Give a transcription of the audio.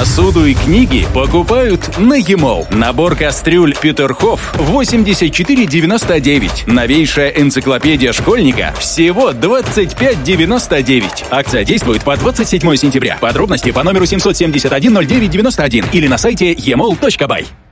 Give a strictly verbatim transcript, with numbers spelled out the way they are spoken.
Посуду и книги покупают на e-mall. Набор кастрюль Петерхоф восемьдесят четыре девяносто девять. Новейшая энциклопедия школьника всего двадцать пять девяносто девять. Акция действует по двадцать седьмое сентября. Подробности по номеру семь семь один ноль девять девять один или на сайте e mall точка бай.